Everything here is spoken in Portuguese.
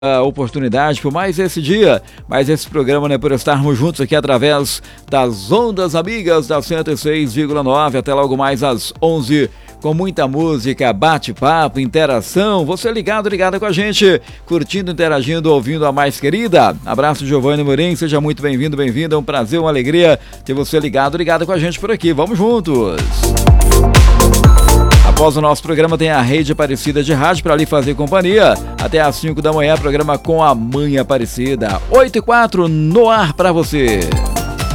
a oportunidade, por mais esse dia, mais esse programa, né, por estarmos juntos aqui através das ondas amigas da 106,9, até logo mais às 11, com muita música, bate-papo, interação, você ligada com a gente, curtindo, interagindo, ouvindo a mais querida. Abraço, Giovanni Morim, seja muito bem-vindo, bem-vinda, é um prazer, uma alegria ter você ligado com a gente por aqui, vamos juntos! Após o nosso programa tem a Rede Aparecida de Rádio para lhe fazer companhia. Até às 5 da manhã, programa com a Mãe Aparecida. 8 e 4 no ar para você.